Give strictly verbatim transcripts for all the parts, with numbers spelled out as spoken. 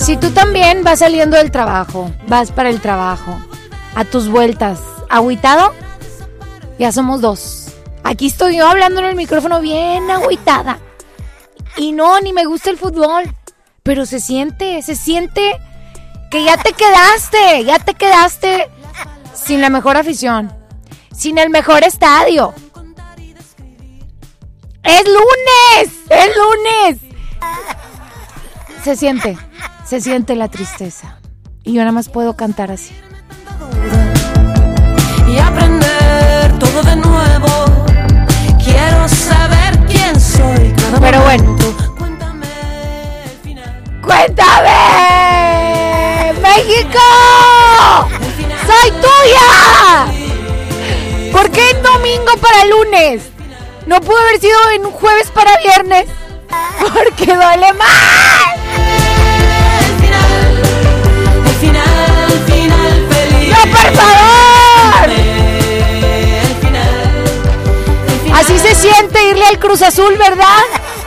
Si tú también vas saliendo del trabajo, vas para el trabajo, a tus vueltas, agüitado, ya somos dos. Aquí estoy yo hablando en el micrófono bien agüitada. Y no, ni me gusta el fútbol. Pero se siente, se siente que ya te quedaste, ya te quedaste sin la mejor afición, sin el mejor estadio. ¡Es lunes! ¡Es lunes! Se siente, se siente la tristeza. Y yo nada más puedo cantar así. Y aprender todo de nuevo. Quiero saber quién soy. Cada Pero bueno. momento. Cuéntame el final. ¡Cuéntame! ¡México! ¡Soy tuya! ¿Por qué en domingo para lunes? No pudo haber sido en un jueves para viernes. Porque duele más. El final, el final, el final feliz. ¡No, por favor! El final, el final. Así se siente irle al Cruz Azul, ¿verdad?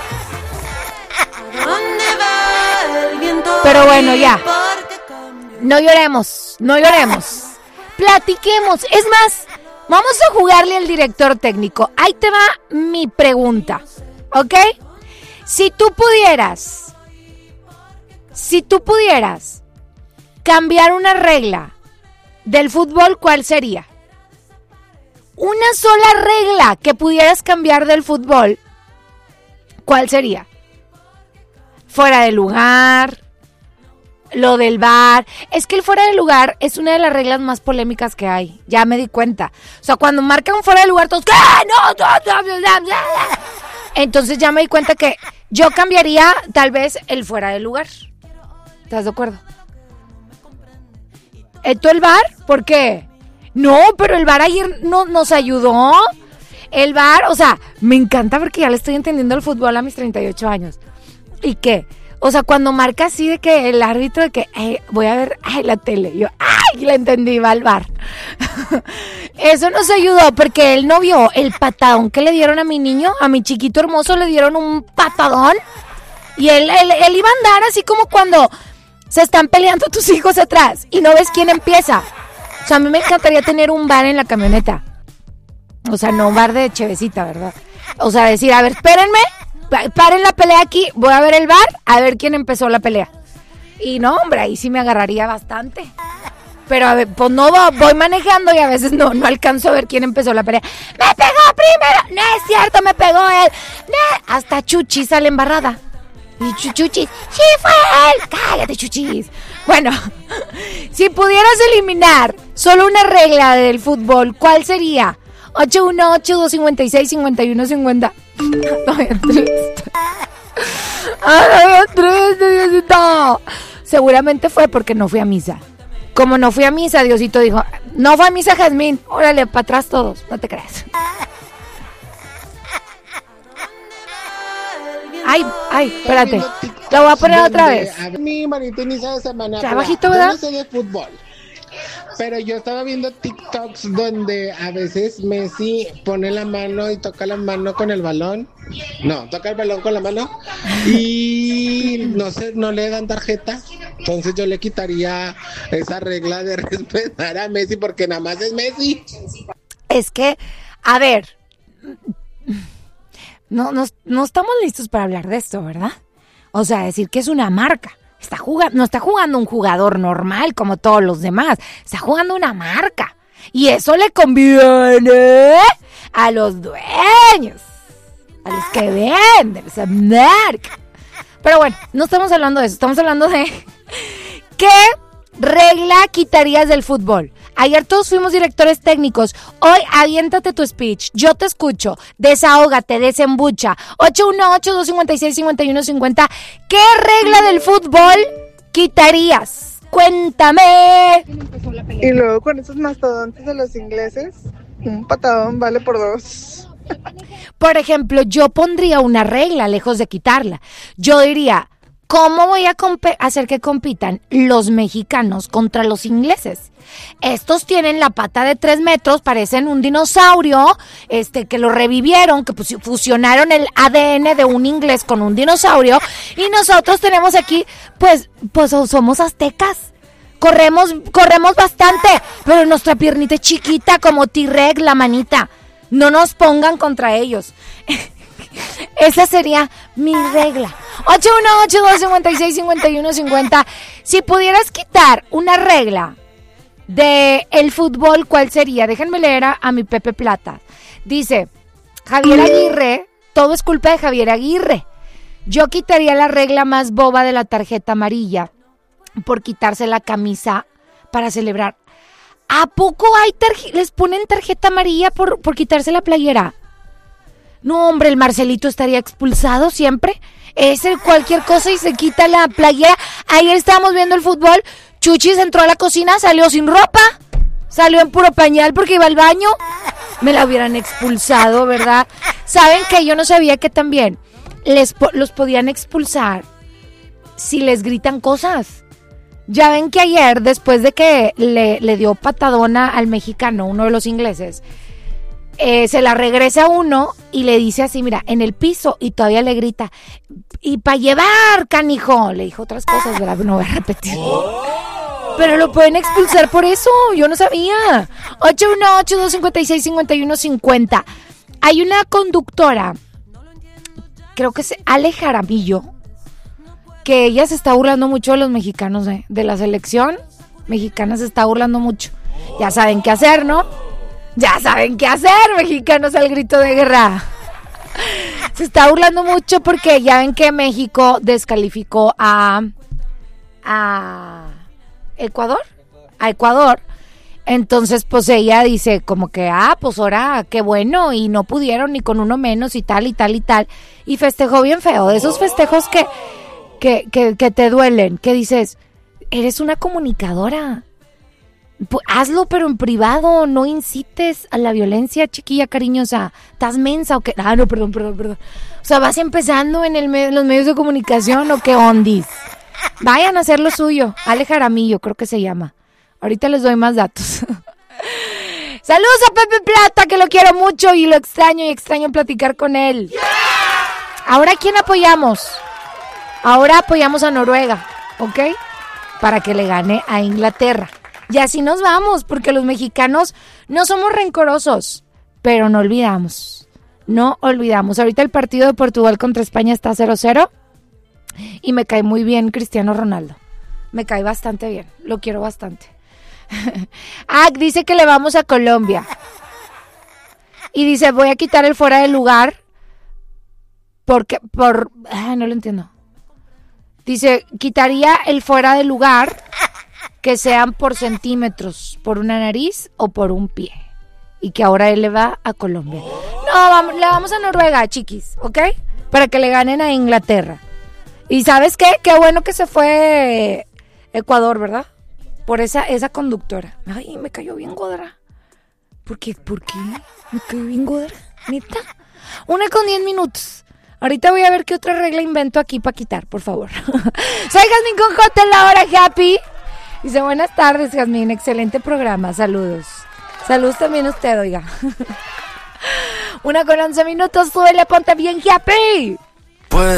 ¿Dónde va el viento? Pero bueno, ya. Porque cambia. No lloremos, no lloremos. Platiquemos. Es más, vamos a jugarle al director técnico. Ahí te va mi pregunta, ¿ok? Si tú pudieras, si tú pudieras cambiar una regla del fútbol, ¿cuál sería? Una sola regla que pudieras cambiar del fútbol, ¿cuál sería? Fuera de lugar, lo del V A R. Es que el fuera de lugar es una de las reglas más polémicas que hay. Ya me di cuenta. O sea, cuando marcan fuera de lugar, todos... ¿Qué? No, no, no, no, no, no. Entonces ya me di cuenta que yo cambiaría tal vez el fuera de lugar. ¿Estás de acuerdo? ¿Esto el V A R? ¿Por qué? No, pero el V A R ayer no, nos ayudó. El V A R, o sea, me encanta porque ya le estoy entendiendo el fútbol a mis treinta y ocho años. ¿Y qué? O sea, cuando marca así de que el árbitro de que ay, voy a ver ay, la tele, yo, ay, la entendí, va al V A R. Eso nos ayudó porque él no vio el patadón que le dieron a mi niño, a mi chiquito hermoso le dieron un patadón y él, él, él iba a andar así como cuando se están peleando tus hijos atrás y no ves quién empieza. O sea, a mí me encantaría tener un V A R en la camioneta. O sea, no un V A R de chevecita, ¿verdad? O sea, decir, a ver, espérenme. Paren la pelea aquí, voy a ver el V A R, a ver quién empezó la pelea. Y no, hombre, ahí sí me agarraría bastante. Pero a ver, pues no voy manejando y a veces no, no alcanzo a ver quién empezó la pelea. ¡Me pegó primero! ¡No es cierto, me pegó él! ¡No! Hasta Chuchi sale embarrada. Y Chuchis, ¡sí fue él! ¡Cállate, Chuchis! Bueno, si pudieras eliminar solo una regla del fútbol, ¿cuál sería? ocho uno ocho, dos cinco seis, cinco uno cinco cero. Ay, triste. Ay, triste, Diosito. Seguramente fue porque no fui a misa. Como no fui a misa, Diosito dijo, no fue a misa, Jazmín. Órale, para atrás todos, no te creas. Ay, ay, espérate. Lo voy a poner otra vez. Mi manito inicia de semana. Ya bajito, ¿verdad? Yo no sé de fútbol. Pero yo estaba viendo TikToks donde a veces Messi pone la mano y toca la mano con el balón. No, toca el balón con la mano y no sé, no le dan tarjeta. Entonces yo le quitaría esa regla de respetar a Messi porque nada más es Messi. Es que, a ver, no, no, no estamos listos para hablar de esto, ¿verdad? O sea, decir que es una marca. Está jugando, no está jugando un jugador normal como todos los demás. Está jugando una marca. Y eso le conviene a los dueños. A los que venden esa marca. Pero bueno, no estamos hablando de eso. Estamos hablando de ¿qué regla quitarías del fútbol? Ayer todos fuimos directores técnicos. Hoy aviéntate tu speech. Yo te escucho. Desahógate, desembucha. ocho uno ocho, dos cinco seis, cinco uno cinco cero. ¿Qué regla del fútbol quitarías? Cuéntame. Y luego con esos mastodontes de los ingleses, un patadón vale por dos. Por ejemplo, yo pondría una regla lejos de quitarla. Yo diría, ¿cómo voy a comp- hacer que compitan los mexicanos contra los ingleses? Estos tienen la pata de tres metros, parecen un dinosaurio, este, que lo revivieron, que pues, fusionaron el A D N de un inglés con un dinosaurio, y nosotros tenemos aquí, pues, pues somos aztecas. Corremos, corremos bastante, pero nuestra piernita es chiquita como T-Rex, la manita. No nos pongan contra ellos. Esa sería mi regla. ocho uno ocho, dos cinco seis, cinco uno cinco cero. Si pudieras quitar una regla de el fútbol, ¿cuál sería? Déjenme leer a, a mi Pepe Plata. Dice, Javier Aguirre, todo es culpa de Javier Aguirre. Yo quitaría la regla más boba de la tarjeta amarilla por quitarse la camisa para celebrar. ¿A poco hay tarje- les ponen tarjeta amarilla por, por quitarse la playera? No, hombre, el Marcelito estaría expulsado siempre. Es el cualquier cosa y se quita la playera. Ayer estábamos viendo el fútbol. Chuchis entró a la cocina, salió sin ropa. Salió en puro pañal porque iba al baño. Me la hubieran expulsado, ¿verdad? ¿Saben que yo no sabía que también les po- los podían expulsar si les gritan cosas? Ya ven que ayer, después de que le, le dio patadona al mexicano, uno de los ingleses, eh, se la regresa uno y le dice así, mira, en el piso, y todavía le grita, y para llevar, canijo. Le dijo otras cosas, ¿verdad? No voy a repetir. Pero lo pueden expulsar por eso, yo no sabía. ocho uno ocho, dos cinco seis, cinco uno cinco cero. Hay una conductora, creo que es Ale Jaramillo, que ella se está burlando mucho de los mexicanos, ¿eh? De la selección mexicana se está burlando mucho. Ya saben qué hacer, ¿no? Ya saben qué hacer, mexicanos al grito de guerra. Se está burlando mucho porque ya ven que México descalificó a, a Ecuador, a Ecuador. Entonces, pues ella dice como que, ah, pues ahora, qué bueno, y no pudieron ni con uno menos y tal y tal y tal. Y festejó bien feo, de esos festejos que... Que, que, que te duelen, que dices, eres una comunicadora, pues, hazlo pero en privado, no incites a la violencia, chiquilla cariñosa, ¿estás mensa o qué? Ah, no, perdón, perdón, perdón. O sea, vas empezando en, el me- en los medios de comunicación o qué ondis. Vayan a hacer lo suyo. Ale Jaramillo, creo que se llama. Ahorita les doy más datos. Saludos a Pepe Plata, que lo quiero mucho y lo extraño y extraño platicar con él. Ahora, ¿a quién apoyamos? Ahora apoyamos a Noruega, ¿ok? Para que le gane a Inglaterra. Y así nos vamos, porque los mexicanos no somos rencorosos, pero no olvidamos. No olvidamos. Ahorita el partido de Portugal contra España está cero cero y me cae muy bien Cristiano Ronaldo. Me cae bastante bien, lo quiero bastante. Ah, dice que le vamos a Colombia. Y dice, voy a quitar el fuera de lugar porque, por... Ah, no lo entiendo. Dice, quitaría el fuera de lugar que sean por centímetros, por una nariz o por un pie. Y que ahora él le va a Colombia. No, vamos, le vamos a Noruega, chiquis, ¿ok? Para que le ganen a Inglaterra. Y ¿sabes qué? Qué bueno que se fue Ecuador, ¿verdad? Por esa, esa conductora. Ay, me cayó bien godra. ¿Por qué? ¿Por qué? Me cayó bien godra, ¿neta? Una con diez minutos. Ahorita voy a ver qué otra regla invento aquí para quitar, por favor. Soy Jazmín con J en la hora happy. Dice, buenas tardes, Jazmín, excelente programa, saludos. Saludos también a usted, oiga. Una con once minutos, súbele, ponte bien happy. Pues